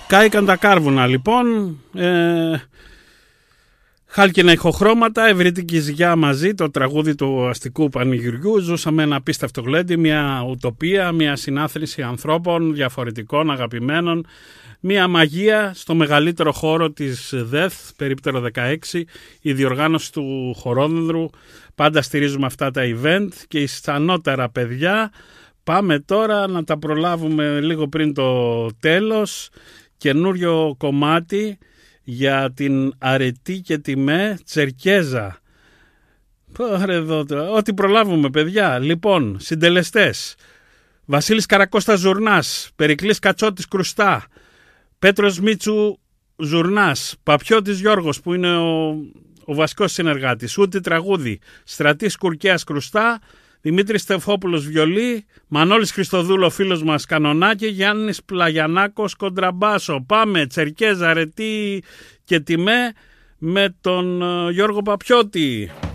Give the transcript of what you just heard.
Κάηκαν τα κάρβουνα λοιπόν, χάλκινα ηχοχρώματα, ευρυτική ζυγιά μαζί, το τραγούδι του αστικού πανηγυριού. Ζούσαμε ένα απίστευτο γλέντι, μια ουτοπία, μια συνάθρηση ανθρώπων διαφορετικών, αγαπημένων, μια μαγεία στο μεγαλύτερο χώρο της ΔΕΘ, περίπτερο 16, η διοργάνωση του Χορόδονδρου. Πάντα στηρίζουμε αυτά τα event και στα ανώτερα παιδιά. Πάμε τώρα να τα προλάβουμε λίγο πριν το τέλος. Καινούριο κομμάτι για την αρετή και τιμέ Τσερκέζα. Ό,τι προλάβουμε παιδιά. Λοιπόν, συντελεστές: Βασίλης Καρακώστας Ζουρνάς, Περικλής Κατσότης Κρουστά, Πέτρος Μίτσου Ζουρνάς, Παπιώτης Γιώργος που είναι ο βασικός συνεργάτης, Ούτη τραγούδι, Στρατής Κουρκέας Κρουστά, Δημήτρης Στεφόπουλος βιολί, Μανώλης Χριστοδούλο φίλος μας κανονάκι, Γιάννης Πλαγιανάκος κοντραμπάσο. Πάμε, Τσερκέζα, αρετή και τιμέ με τον Γιώργο Παπιώτη.